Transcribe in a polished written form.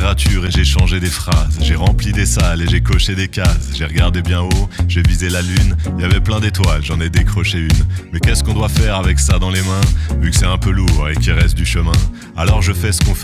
littérature et j'ai changé des phrases. J'ai rempli des salles et j'ai coché des cases. J'ai regardé bien haut, j'ai visé la lune. Il y avait plein d'étoiles, j'en ai décroché une. Mais qu'est-ce qu'on doit faire avec ça dans les mains, vu que c'est un peu lourd et qu'il reste du chemin? Alors je fais ce qu'on fait